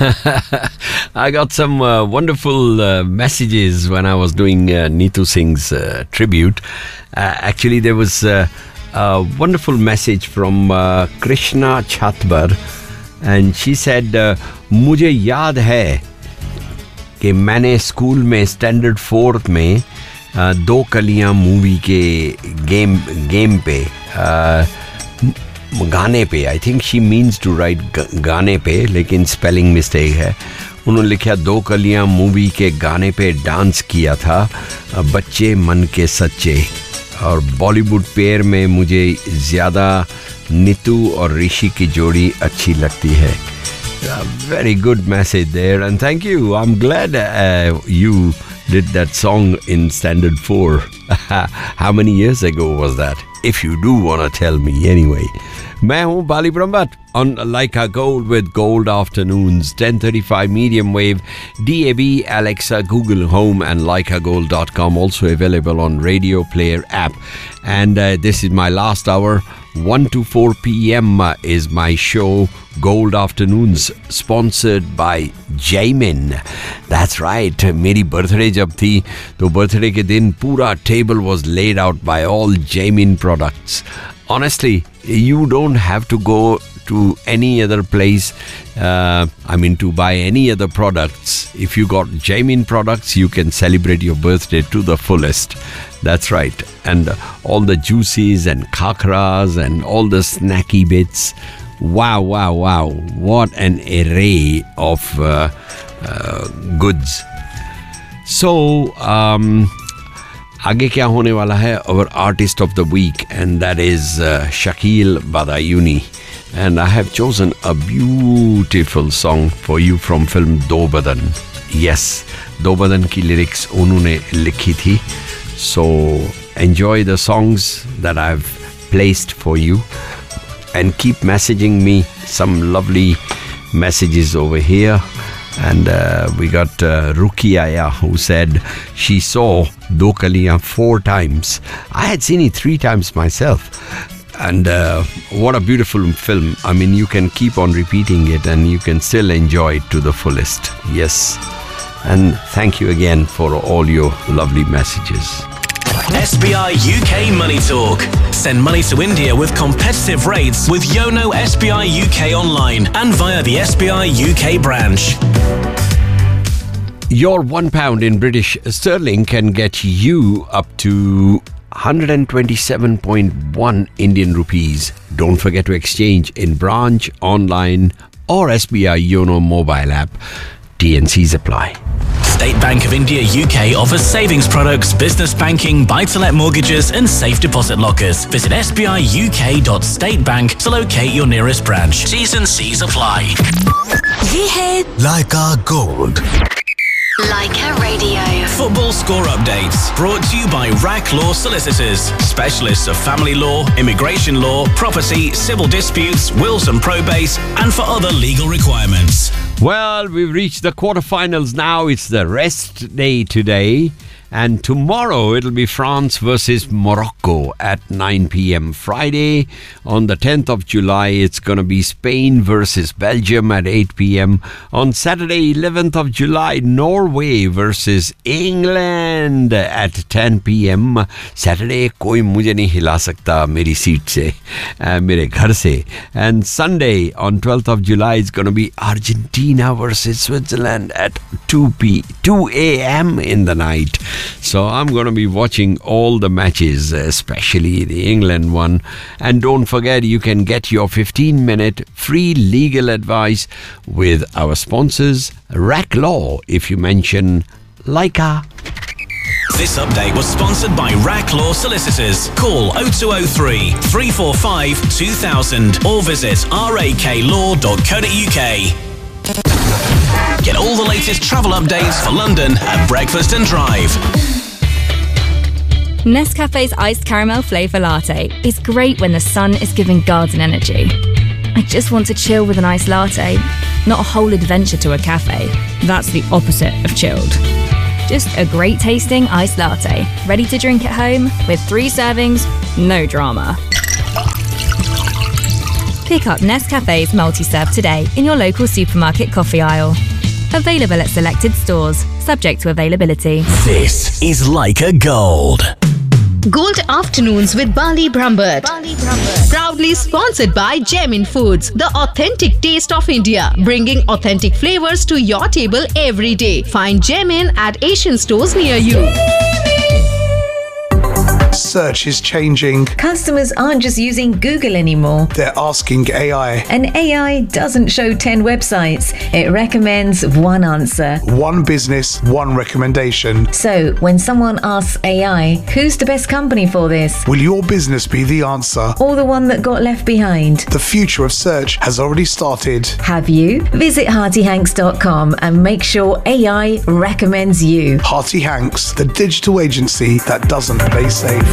I got some wonderful messages when I was doing Neetu Singh's tribute. Actually, there was a wonderful message from Krishna Chatbar, and she said, मुझे याद है कि मैंने school में standard 4th में दो कलियां मूवी के गेम पे गाने पे, I think she means to right गाने पे, लेकिन स्पेलिंग मिस्टेक है. उन्होंने लिखा दो कलियां मूवी के गाने पे डांस किया था, बच्चे मन के सच्चे. और बॉलीवुड पेयर में मुझे ज़्यादा नीतू और ऋषि की जोड़ी अच्छी लगती है. Very good message there, and thank you. I'm glad you did that song in Standard 4. How many years ago was that? If you do want to tell me anyway. मैं हूँ बाली Brahmbhatt on Laika Gold with Gold Afternoons, 1035 medium wave, DAB, Alexa, Google Home and laikagold.com, also available on Radio Player app. And this is my last hour. 1 to 4 p.m. is my show, Gold Afternoons, sponsored by Jamin. That's right. मेरी birthday जब थी तो birthday के दिन पूरा table was laid out by all Jamin products. Honestly, you don't have to go to any other place, to buy any other products. If you got Jamin products, you can celebrate your birthday to the fullest. That's right. And all the juices and khakras and all the snacky bits. Wow. What an array of goods. So, आगे क्या होने वाला है? Our artist of the week, and that is Shakil Badayuni. And I have chosen a beautiful song for you from film Do Badan. Yes, Do Badan की lyrics उन्होंने लिखी थी. So enjoy the songs that I've placed for you, and keep messaging me some lovely messages over here. And we got Rukiya, who said she saw Do Kaliyan 4 times. I had seen it 3 times myself. And what a beautiful film. I mean, you can keep on repeating it and you can still enjoy it to the fullest. Yes. And thank you again for all your lovely messages. SBI UK Money Talk. Send money to India with competitive rates with Yono SBI UK online and via the SBI UK branch. Your £1 in British sterling can get you up to 127.1 Indian rupees. Don't forget to exchange in branch, online or SBI Yono mobile app. T&Cs apply. State Bank of India UK offers savings products, business banking, buy-to-let mortgages and safe deposit lockers. Visit sbiuk.statebank to locate your nearest branch. T's and C's apply. ये है Laika Gold. Laika Radio. Football score updates brought to you by RAC Law Solicitors, specialists of family law, immigration law, property, civil disputes, wills and probate, and for other legal requirements. Well, we've reached the quarterfinals now. It's the rest day today. And tomorrow it'll be France versus Morocco at 9 p.m. Friday, on the 10th of July, it's going to be Spain versus Belgium at 8 p.m. On Saturday, 11th of July, Norway versus England at 10 p.m. Saturday, कोई मुझे नहीं हिला सकता मेरी seat से, मेरे घर से. And Sunday, on 12th of July, it's going to be Argentina versus Switzerland at 2 a.m. in the night. So I'm going to be watching all the matches, especially the England one. And don't forget, you can get your 15-minute free legal advice with our sponsors, RAC Law, if you mention Laika. This update was sponsored by RAC Law Solicitors. Call 0203 345 2000 or visit raklaw.co.uk. Get all the latest travel updates for London at Breakfast and Drive. Nescafe's iced caramel flavour latte is great when the sun is giving garden energy. I just want to chill with an iced latte, not a whole adventure to a cafe. That's the opposite of chilled. Just a great tasting iced latte, ready to drink at home with 3 servings, no drama. Pick up Nescafe's multi-serve today in your local supermarket coffee aisle. Available at selected stores, subject to availability. This is Leica Gold. Gold Afternoons with Bali Brambert. Proudly sponsored by Gemin Foods, the authentic taste of India, bringing authentic flavors to your table every day. Find Gemin at Asian stores near you. Search is changing. Customers aren't just using Google anymore. They're asking AI. And AI doesn't show 10 websites. It recommends one answer. One business, one recommendation. So, when someone asks AI, who's the best company for this? Will your business be the answer? Or the one that got left behind? The future of search has already started. Have you? Visit HeartyHanks.com and make sure AI recommends you. Hearty Hanks, the digital agency that doesn't play safe.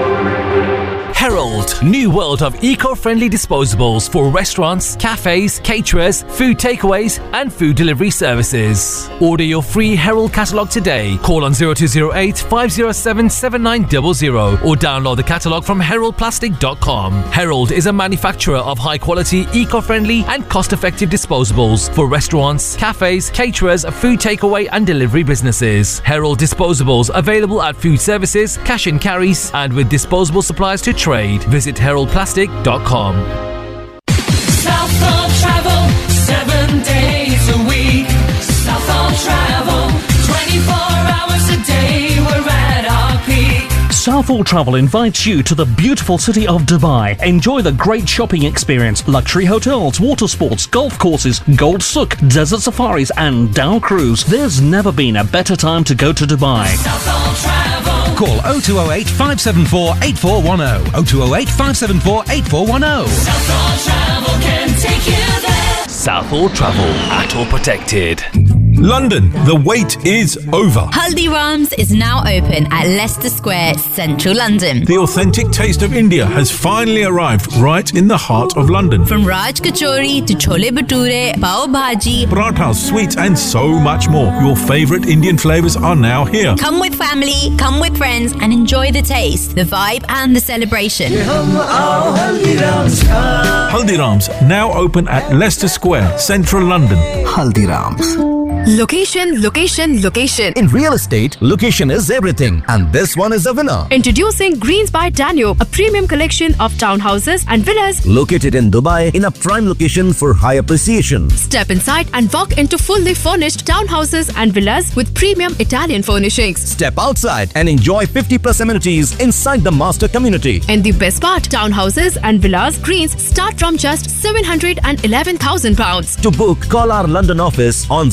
Herald, new world of eco-friendly disposables for restaurants, cafes, caterers, food takeaways and food delivery services. Order your free Herald catalogue today. Call on 0208 507 7900 or download the catalogue from heraldplastic.com. Herald is a manufacturer of high-quality, eco-friendly and cost-effective disposables for restaurants, cafes, caterers, food takeaway and delivery businesses. Herald disposables available at food services, cash and carries and with disposable supplies to trade. Visit heraldplastic.com. Southall Travel, 7 days a week. Southall Travel, 24 hours a day. We're at our peak. Southall Travel invites you to the beautiful city of Dubai. Enjoy the great shopping experience, luxury hotels, water sports, golf courses, Gold Souk, desert safaris and Dow Cruise. There's never been a better time to go to Dubai. Southall Travel. Call 0208 574 8410. 0208 574 8410. Southall Travel can take you there. Southall Travel, ATOL protected. London, the wait is over. Haldiram's is now open at Leicester Square, central London. The authentic taste of India has finally arrived right in the heart of London. From Raj Kachori to Chole Bhature, Pav Bhaji, parathas, sweets and so much more. Your favourite Indian flavours are now here. Come with family, come with friends and enjoy the taste, the vibe and the celebration. Haldiram's now open at Leicester Square, central London. Haldiram's. Location, location, location. In real estate, location is everything. And this one is a winner. Introducing Greens by Danube, a premium collection of townhouses and villas. Located in Dubai in a prime location for high appreciation. Step inside and walk into fully furnished townhouses and villas with premium Italian furnishings. Step outside and enjoy 50+ amenities inside the master community. And the best part, townhouses and villas Greens start from just £711,000. To book, call our London office on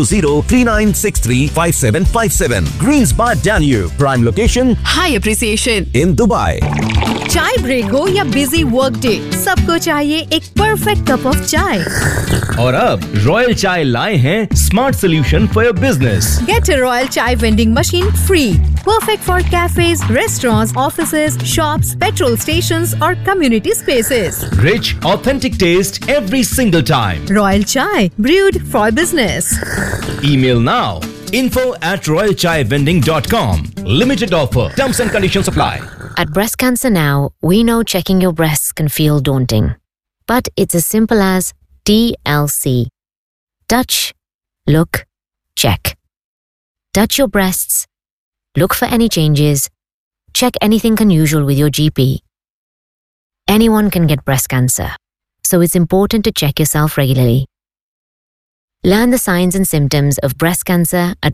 020-3963-5757. Greens by Danube. Prime location, high appreciation in Dubai. चाय break हो या busy work day, सबको चाहिए एक perfect cup of चाय. और अब royal चाय लाए हैं smart solution for your business. Get a Royal Chai vending machine free. Perfect for cafes, restaurants, offices, shops, petrol stations or community spaces. Rich, authentic taste every single time. Royal Chai, brewed for business. Email now. info@royalchaivending.com. Limited offer. Terms and conditions apply. At Breast Cancer Now, we know checking your breasts can feel daunting. But it's as simple as TLC. Touch, look, check. Touch your breasts, look for any changes, check anything unusual with your GP. Anyone can get breast cancer, so it's important to check yourself regularly. Learn the signs and symptoms of breast cancer at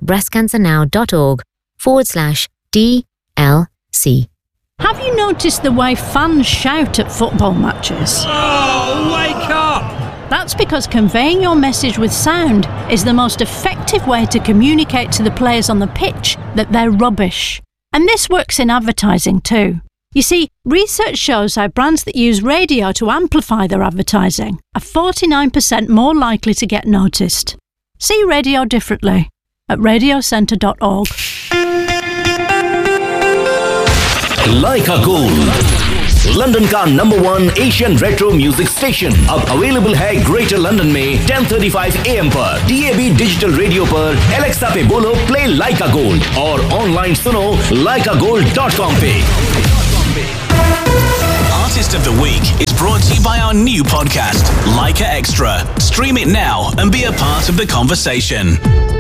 breastcancernow.org/TLC. Have you noticed the way fans shout at football matches? Oh, wake up! That's because conveying your message with sound is the most effective way to communicate to the players on the pitch that they're rubbish. And this works in advertising too. You see, research shows how brands that use radio to amplify their advertising are 49% more likely to get noticed. See radio differently at radiocentre.org. Leica Gold, London का #1 Asian retro music station अब available है greater London में 10:35 AM पर DAB digital radio पर Alexa पे बोलो play लाइका gold और online सुनो laikagold.com पे. Artist of the Week is brought to you by our new podcast, Leica Extra. Stream it now and be a part of the conversation.